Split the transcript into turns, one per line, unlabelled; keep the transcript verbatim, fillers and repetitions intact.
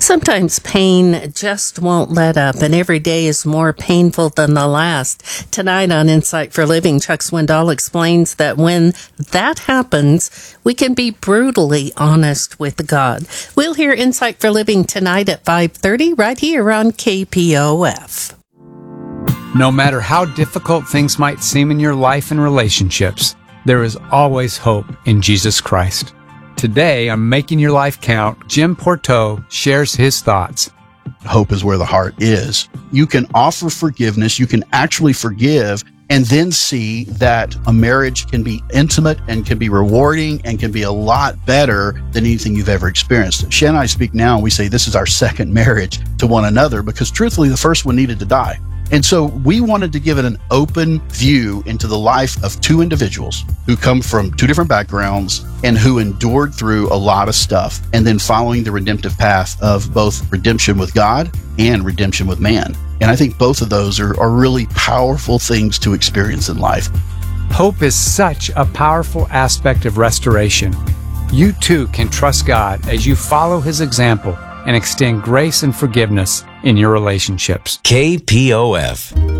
Sometimes pain just won't let up, and every day is more painful than the last. Tonight on Insight for Living, Chuck Swindoll explains that when that happens, we can be brutally honest with God. We'll hear Insight for Living tonight at five thirty right here on K P O F.
No matter how difficult things might seem in your life and relationships, there is always hope in Jesus Christ. Today, on Making Your Life Count, Jim Porteau shares his thoughts.
Hope is where the heart is. You can offer forgiveness, you can actually forgive, and then see that a marriage can be intimate and can be rewarding and can be a lot better than anything you've ever experienced. Shan and I speak now, and we say this is our second marriage to one another because truthfully, the first one needed to die. And so we wanted to give it an open view into the life of two individuals who come from two different backgrounds and who endured through a lot of stuff, and then following the redemptive path of both redemption with God and redemption with man. And I think both of those are, are really powerful things to experience in life.
Hope is such a powerful aspect of restoration. You too can trust God as you follow His example and extend grace and forgiveness in your relationships.
K P O F.